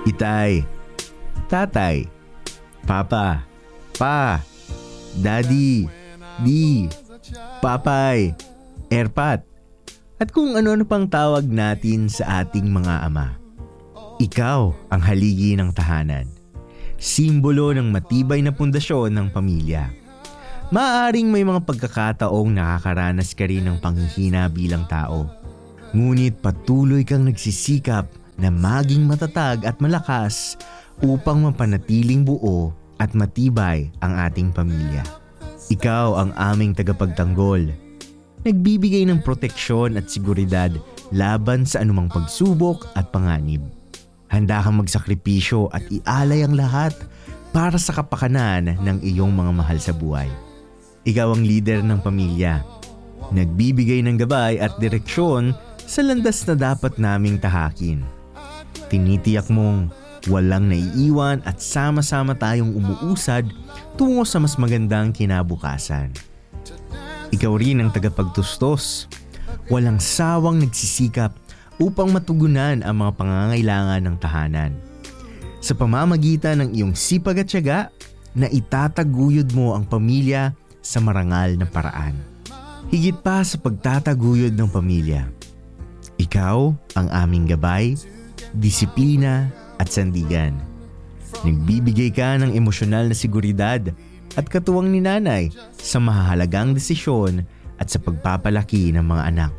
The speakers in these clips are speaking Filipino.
itay, tatay, papa, pa, daddy, di, papay, erpat, at kung ano-ano pang tawag natin sa ating mga ama. Ikaw ang haligi ng tahanan, simbolo ng matibay na pundasyon ng pamilya. Maaaring may mga pagkakataong nakakaranas ka rin ng panghihina bilang tao. Ngunit patuloy kang nagsisikap na maging matatag at malakas upang mapanatiling buo at matibay ang ating pamilya. Ikaw ang aming tagapagtanggol, nagbibigay ng proteksyon at seguridad laban sa anumang pagsubok at panganib. Handa kang magsakripisyo at ialay ang lahat para sa kapakanan ng iyong mga mahal sa buhay. Ikaw ang leader ng pamilya, nagbibigay ng gabay at direksyon sa landas na dapat naming tahakin. Tinitiyak mong walang naiiwan at sama-sama tayong umuusad tungo sa mas magandang kinabukasan. Ikaw rin ang tagapagtustos, walang sawang nagsisikap upang matugunan ang mga pangangailangan ng tahanan. Sa pamamagitan ng iyong sipag at tiyaga, na itataguyod mo ang pamilya sa marangal na paraan. Higit pa sa pagtataguyod ng pamilya, ikaw ang aming gabay, disiplina at sandigan. Nagbibigay ka ng emosyonal na seguridad at katuwang ni nanay sa mahahalagang desisyon at sa pagpapalaki ng mga anak.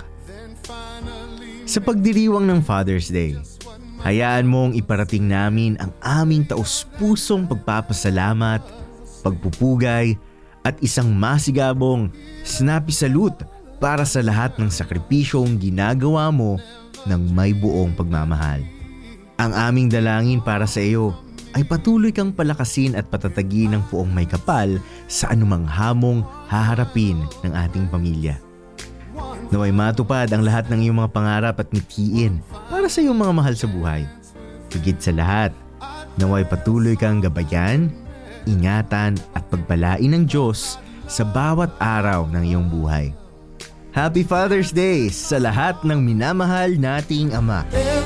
Sa pagdiriwang ng Father's Day, hayaan mong iparating namin ang aming taus-pusong pagpapasalamat, pagpupugay, at isang masigabong snappy salute para sa lahat ng sakripisyong ginagawa mo ng may buong pagmamahal. Ang aming dalangin para sa iyo ay patuloy kang palakasin at patatagin ng puong may kapal sa anumang hamong haharapin ng ating pamilya. Naway matupad ang lahat ng iyong mga pangarap at mithiin para sa iyong mga mahal sa buhay. Higit sa lahat, naway patuloy kang gabayan, ingatan at pagpalain ng Diyos sa bawat araw ng iyong buhay. Happy Father's Day sa lahat ng minamahal nating ama.